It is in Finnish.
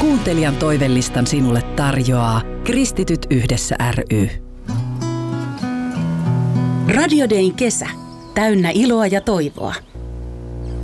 Kuuntelijan toivelistan sinulle tarjoaa Kristityt yhdessä ry. Radio Dayn kesä. Täynnä iloa ja toivoa.